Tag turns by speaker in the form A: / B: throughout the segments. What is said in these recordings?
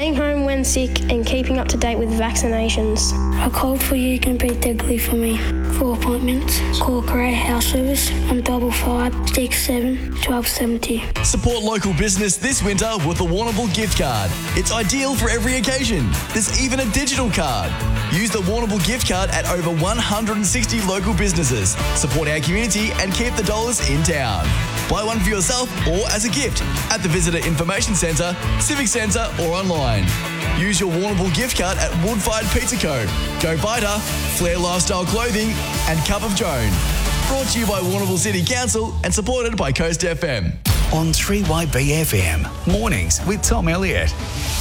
A: staying home when sick and keeping up to date with vaccinations.
B: I called for you can be deadly for me. For appointments, call Grey House Service on 5567 1270.
C: Support local business this winter with the Warrnambool gift card. It's ideal for every occasion. There's even a digital card. Use the Warrnambool gift card at over 160 local businesses. Support our community and keep the dollars in town. Buy one for yourself or as a gift at the Visitor Information Centre, Civic Centre or online. Use your Warrnambool gift card at Woodfired Pizza Co, Go Biter, Flair Lifestyle Clothing and Cup of Joan. Brought to you by Warrnambool City Council and supported by Coast FM.
D: On 3YB FM, mornings with Tom Elliott.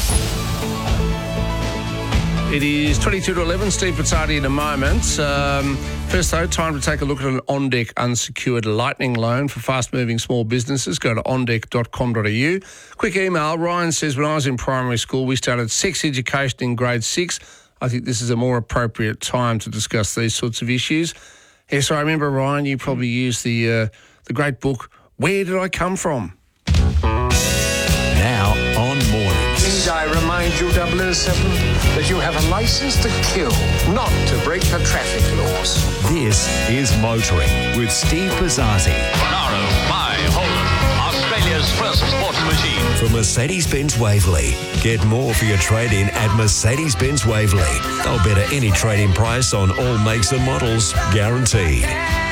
E: It is 22 to 11. Steve Pizzardi in a moment. First, though, time to take a look at an on-deck unsecured lightning loan for fast-moving small businesses. Go to ondeck.com.au. Quick email. Ryan says, when I was in primary school, we started sex education in grade 6. I think this is a more appropriate time to discuss these sorts of issues. Yes, I remember, Ryan, you probably used the great book, Where Did I Come From?
D: Now on Mornings.
F: Need I remind you, 007, that you have a license to kill, not to break the traffic laws.
D: This is Motoring with Steve Pizzardi.
G: Monaro, my Holden, Australia's first sports machine.
D: From Mercedes-Benz Waverley. Get more for your trade-in at Mercedes-Benz Waverley. They'll better any trade-in price on all makes and models, guaranteed.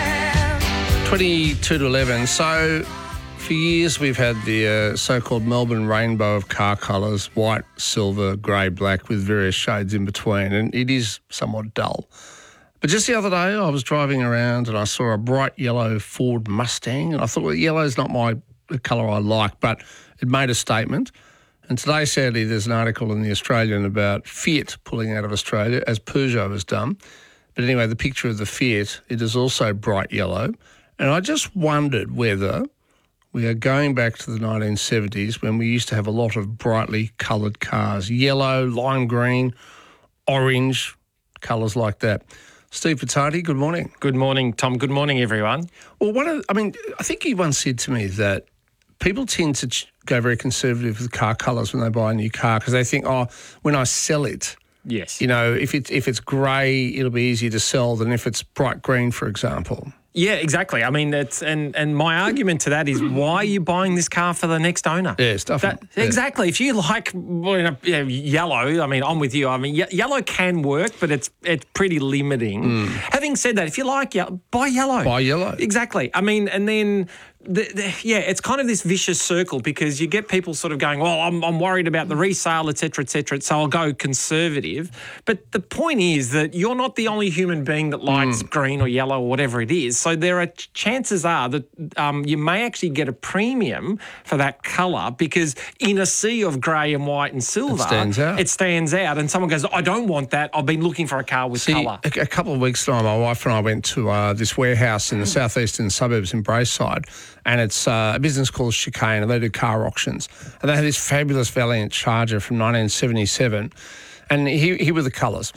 E: 22 to 11. So, for years we've had the so-called Melbourne rainbow of car colours, white, silver, grey, black, with various shades in between, and it is somewhat dull. But just the other day I was driving around and I saw a bright yellow Ford Mustang, and I thought, well, yellow's not the colour I like, but it made a statement. And today, sadly, there's an article in The Australian about Fiat pulling out of Australia, as Peugeot has done. But anyway, the picture of the Fiat, it is also bright yellow. And I just wondered whether we are going back to the 1970s when we used to have a lot of brightly coloured cars, yellow, lime green, orange, colours like that. Steve Pizzardi, good morning.
H: Good morning, Tom. Good morning, everyone.
E: Well, I think you once said to me that people tend to go very conservative with car colours when they buy a new car because they think, when I sell it,
H: yes,
E: if it's grey, it'll be easier to sell than if it's bright green, for example.
H: Yeah, exactly. I mean, that's and my argument to that is, why are you buying this car for the next owner?
E: Yeah, stuff.
H: Exactly. If you like yellow, I mean, I'm with you. I mean, yellow can work, but it's pretty limiting. Having said that, if you like buy yellow.
E: Buy yellow.
H: Exactly. I mean, and then it's kind of this vicious circle because you get people sort of going, well, I'm worried about the resale, et cetera, so I'll go conservative. But the point is that you're not the only human being that likes green or yellow or whatever it is. So there are chances are that you may actually get a premium for that colour because in a sea of grey and white and silver, it stands out. And someone goes, I don't want that. I've been looking for a car with colour.
E: A couple of weeks ago, my wife and I went to this warehouse in the southeastern suburbs in Braeside, and it's a business called Chicane, and they do car auctions. And they had this fabulous Valiant Charger from 1977, and here were the colours.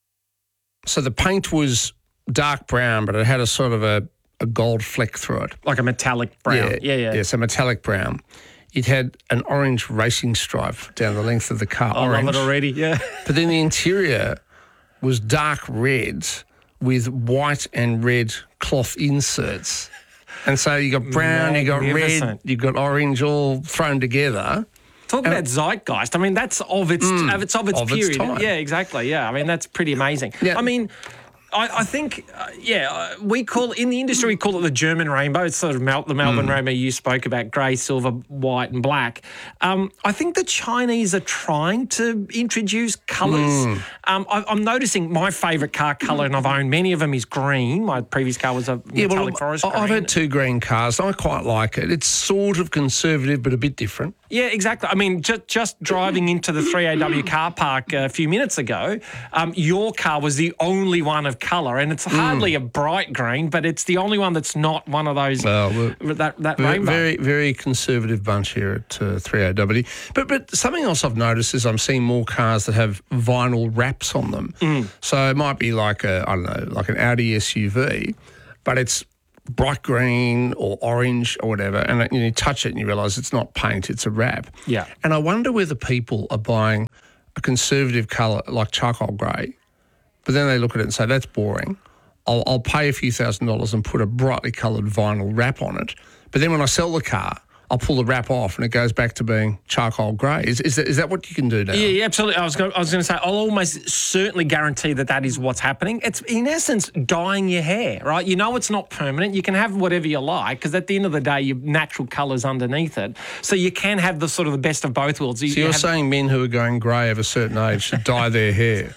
E: So the paint was dark brown, but it had a sort of a gold fleck through it.
H: Like a metallic brown. Yeah,
E: so metallic brown. It had an orange racing stripe down the length of the car.
H: I love it already, yeah.
E: But then the interior was dark red with white and red cloth inserts. And so you got brown, you got red, you got orange, all thrown together.
H: Talk about zeitgeist. I mean, that's of its period.
E: Its time.
H: Yeah, exactly. Yeah, I mean, that's pretty amazing. Yeah. I mean, I think, we call in the industry, we call it the German rainbow. It's sort of the Melbourne rainbow you spoke about, grey, silver, white and black. I think the Chinese are trying to introduce colours. I'm noticing my favourite car colour, and I've owned many of them, is green. My previous car was a metallic forest green.
E: I've had two green cars. I quite like it. It's sort of conservative but a bit different.
H: Yeah, exactly. I mean, just driving into the 3AW car park a few minutes ago, your car was the only one of colour, and it's hardly a bright green, but it's the only one that's not one of those, that rainbow.
E: Very, very conservative bunch here at 3AW. But something else I've noticed is I'm seeing more cars that have vinyl wraps on them. So it might be like an Audi SUV, but it's bright green or orange or whatever, and you touch it and you realise it's not paint, it's a wrap.
H: Yeah.
E: And I wonder whether people are buying a conservative colour like charcoal grey, but then they look at it and say, that's boring. I'll pay a few $1,000s and put a brightly coloured vinyl wrap on it. But then when I sell the car, I'll pull the wrap off and it goes back to being charcoal grey. Is that what you can do now?
H: Yeah, absolutely. I was going to say, I'll almost certainly guarantee that is what's happening. It's, in essence, dyeing your hair, right? You know it's not permanent. You can have whatever you like because at the end of the day, your natural colour's underneath it. So you can have the sort of the best of both worlds.
E: So you're saying men who are going grey of a certain age should dye their hair?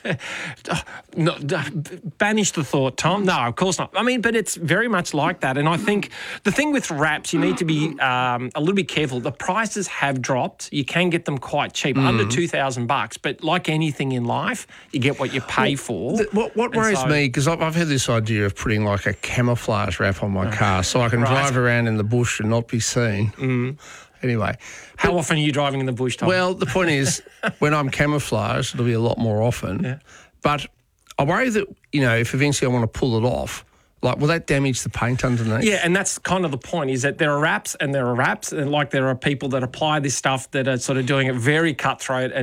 H: No, banish the thought, Tom. No, of course not. I mean, but it's very much like that. And I think the thing with wraps, you need to be a little bit careful. The prices have dropped. You can get them quite cheap, under $2,000. But like anything in life, you get what you pay for.
E: What worries me, because I've had this idea of putting like a camouflage wrap on my car so I can drive around in the bush and not be seen. Anyway.
H: How often are you driving in the bush, Tom?
E: Well, the point is, when I'm camouflaged, it'll be a lot more often. Yeah. But I worry that, if eventually I want to pull it off, like, will that damage the paint underneath?
H: Yeah, and that's kind of the point, is that there are wraps and there are wraps, and like there are people that apply this stuff that are sort of doing it very cutthroat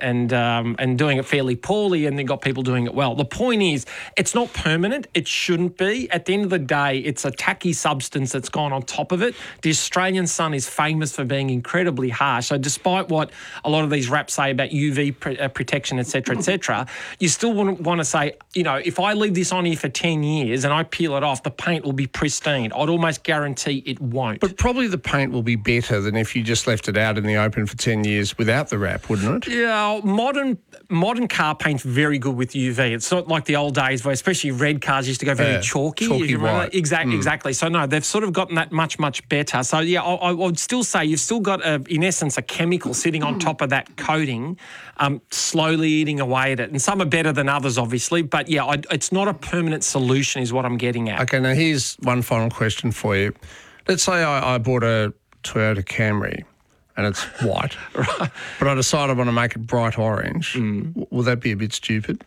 H: and doing it fairly poorly, and then got people doing it well. The point is, it's not permanent. It shouldn't be. At the end of the day, it's a tacky substance that's gone on top of it. The Australian sun is famous for being incredibly harsh. So despite what a lot of these wraps say about UV protection, et cetera, you still want to say, if I leave this on here for 10 years and I peel it off, the paint will be pristine. I'd almost guarantee it won't.
E: But probably the paint will be better than if you just left it out in the open for 10 years without the wrap, wouldn't it?
H: Yeah, modern car paint's very good with UV. It's not like the old days where especially red cars used to go very chalky.
E: Chalky white.
H: Exactly. So no, they've sort of gotten that much, much better. So yeah, I would still say you've still got, in essence, a chemical sitting on top of that coating, slowly eating away at it. And some are better than others, obviously. But yeah, it's not a permanent solution is what I'm getting at.
E: Okay, now here's one final question for you. Let's say I bought a Toyota Camry and it's white, right, but I decide I want to make it bright orange. Will that be a bit stupid?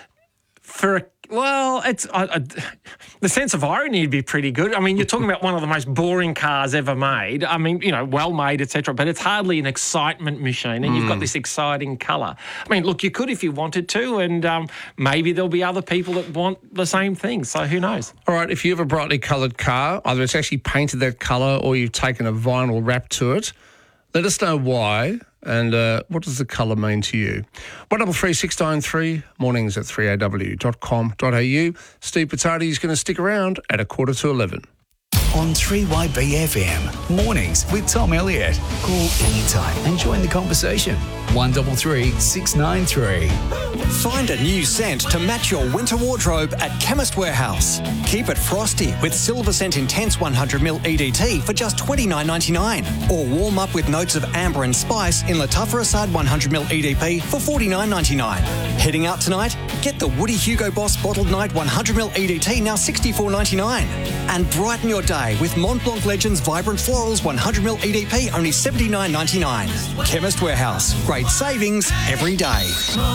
H: It's the sense of irony would be pretty good. I mean, you're talking about one of the most boring cars ever made. I mean, well made, etc. But it's hardly an excitement machine, and you've got this exciting colour. I mean, look, you could if you wanted to, and maybe there'll be other people that want the same thing. So who knows? All
E: right, if you have a brightly coloured car, either it's actually painted that colour or you've taken a vinyl wrap to it, let us know why. And what does the colour mean to you? 133693, mornings at 3aw.com.au. Steve Potati is going to stick around at 11:15.
I: On 3YBFM, mornings with Tom Elliott. Call anytime and join the conversation. 133 693.
J: Find a new scent to match your winter wardrobe at Chemist Warehouse. Keep it frosty with Silver Scent Intense 100ml EDT for just $29.99. Or warm up with notes of amber and spice in Latufra Assad 100ml EDP for $49.99. Heading out tonight? Get the Woody Hugo Boss Bottled Night 100ml EDT, now $64.99. And brighten your day with Mont Blanc Legends Vibrant Florals 100ml EDP, only $79.99. Chemist Warehouse. Great savings every day.